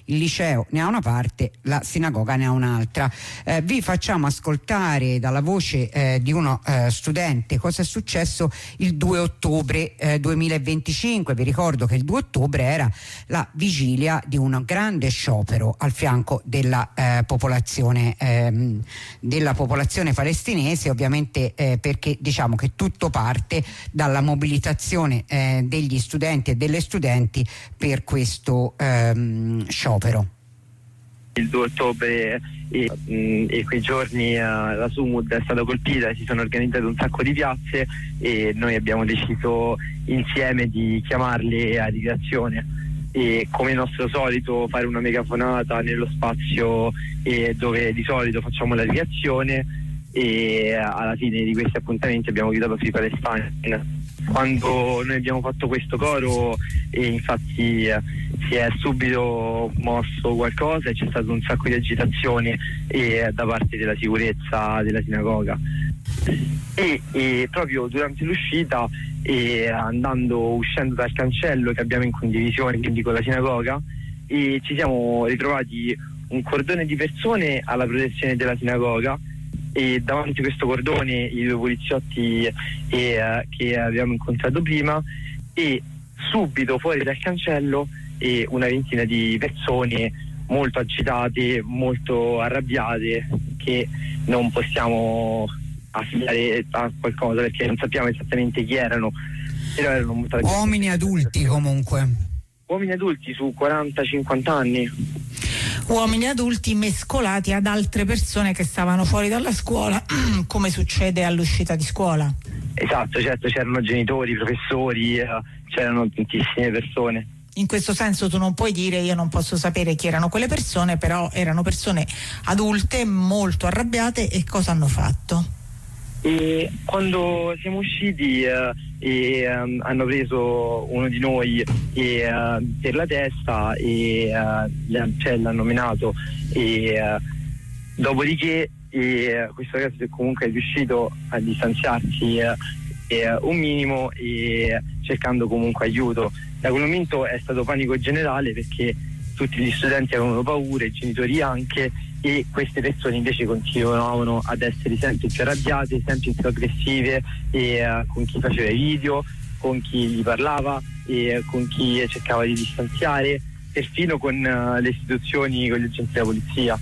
il liceo ne ha una parte, la sinagoga ne ha un'altra. Vi facciamo ascoltare dalla voce di uno studente cosa è successo il 2 ottobre 2025. Vi ricordo che il 2 ottobre era la vigilia di un grande sciopero al fianco della popolazione palestinese, ovviamente perché diciamo che tutto parte dalla mobilitazione degli studenti e delle studenti per questo sciopero. Il 2 ottobre e quei giorni la Sumud è stata colpita, si sono organizzate un sacco di piazze e noi abbiamo deciso insieme di chiamarle a ricreazione e, come nostro solito, fare una megafonata nello spazio dove di solito facciamo la ricreazione, e alla fine di questi appuntamenti abbiamo gridato Free Palestine. Quando noi abbiamo fatto questo coro, infatti si è subito mosso qualcosa e c'è stato un sacco di agitazione da parte della sicurezza della sinagoga, e proprio durante l'uscita uscendo dal cancello che abbiamo in condivisione quindi con la sinagoga, ci siamo ritrovati un cordone di persone alla protezione della sinagoga, e davanti a questo cordone i due poliziotti che abbiamo incontrato prima, e subito fuori dal cancello una ventina di persone molto agitate, molto arrabbiate, che non possiamo affidare a qualcosa perché non sappiamo esattamente chi erano, però erano molto uomini adulti, comunque uomini adulti su 40-50 anni. Uomini adulti mescolati ad altre persone che stavano fuori dalla scuola, come succede all'uscita di scuola. Esatto, certo, c'erano genitori, professori, c'erano tantissime persone. In questo senso tu non puoi dire io non posso sapere chi erano quelle persone, però erano persone adulte molto arrabbiate. E cosa hanno fatto? E quando siamo usciti hanno preso uno di noi per la testa e l'hanno menato, e dopodiché questo ragazzo comunque è riuscito a distanziarsi un minimo, e cercando comunque aiuto. Da quel momento è stato panico generale perché tutti gli studenti avevano paura, i genitori anche, e queste persone invece continuavano ad essere sempre più arrabbiate, sempre più aggressive, con chi faceva i video, con chi gli parlava e con chi cercava di distanziare, perfino con le istituzioni, con gli agenti della polizia.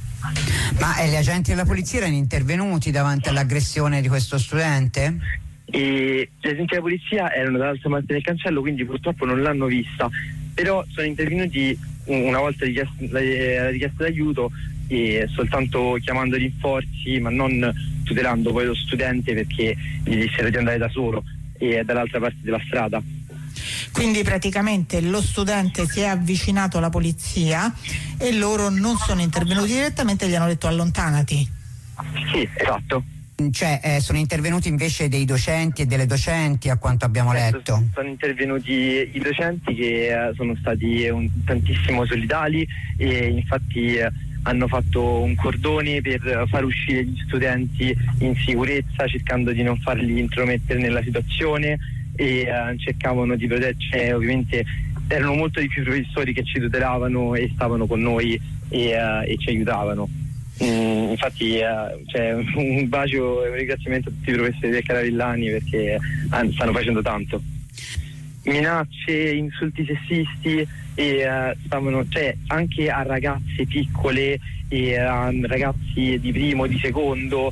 Ma gli agenti della polizia erano intervenuti davanti all'aggressione di questo studente? E gli agenti della polizia erano dall'altra parte del cancello, quindi purtroppo non l'hanno vista, però sono intervenuti una volta la richiesta d'aiuto, e soltanto chiamando rinforzi, ma non tutelando poi lo studente, perché gli dissero di andare da solo e dall'altra parte della strada. Quindi praticamente lo studente si è avvicinato alla polizia e loro non sono intervenuti direttamente, gli hanno detto allontanati. Sì, esatto. Cioè sono intervenuti invece dei docenti e delle docenti, a quanto abbiamo letto. Sono intervenuti i docenti, che sono stati tantissimo solidali, e infatti hanno fatto un cordone per far uscire gli studenti in sicurezza, cercando di non farli intromettere nella situazione, e cercavano di proteggere. Ovviamente erano molto di più professori che ci tutelavano e stavano con noi e ci aiutavano. Infatti c'è un bacio e un ringraziamento a tutti i professori del Caravillani, perché stanno facendo tanto. Minacce, insulti sessisti, e anche a ragazze piccole e a ragazzi di primo, di secondo,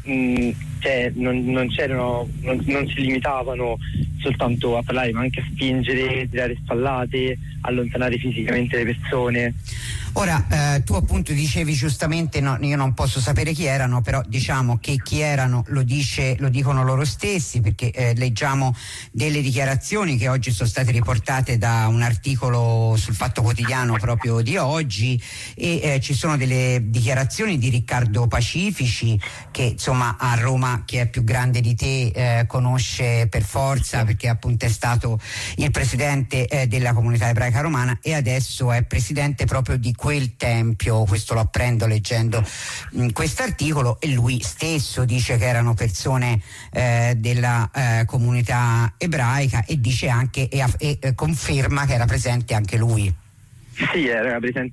non si limitavano soltanto a parlare, ma anche a spingere, tirare spallate, allontanare fisicamente le persone. Ora tu appunto dicevi giustamente io non posso sapere chi erano, però diciamo che chi erano lo dicono loro stessi, perché leggiamo delle dichiarazioni che oggi sono state riportate da un articolo sul Fatto Quotidiano proprio di oggi, e ci sono delle dichiarazioni di Riccardo Pacifici, che insomma a Roma, chi è più grande di te conosce per forza, perché appunto è stato il presidente della comunità ebraica romana e adesso è presidente proprio di quel tempio. Questo lo apprendo leggendo quest'articolo, e lui stesso dice che erano persone della comunità ebraica, e dice anche e conferma che era presente anche lui. Sì, era presente